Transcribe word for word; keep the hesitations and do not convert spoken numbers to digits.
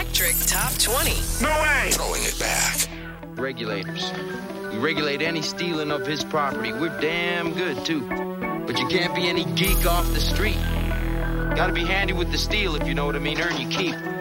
Electric Top twenty. No way! Throwing it back. Regulators. We regulate any stealing of his property. We're damn good, too. But you can't be any geek off the street. Gotta be handy with the steel, if you know what I mean. Earn your keep.